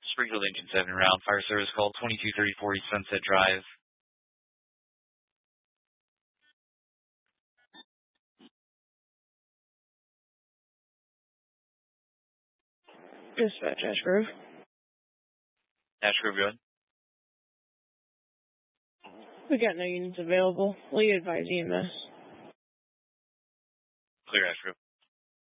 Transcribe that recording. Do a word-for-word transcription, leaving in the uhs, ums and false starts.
Springfield Engine seven round, fire service call twenty-two thirty forty Sunset Drive. Dispatch, Ash Grove. Ash Grove, go ahead. We got no units available. Will you advise E M S? Clear, Ash Grove.